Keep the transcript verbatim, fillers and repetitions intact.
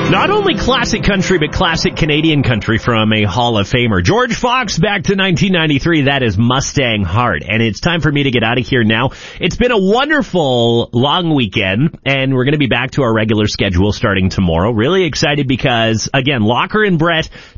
Not only classic country, but classic Canadian country from a Hall of Famer. George Fox back to nineteen ninety-three. That is Mustang Heart. And it's time for me to get out of here now. It's been a wonderful long weekend, and we're going to be back to our regular schedule starting tomorrow. Really excited because, again, Locker and Brett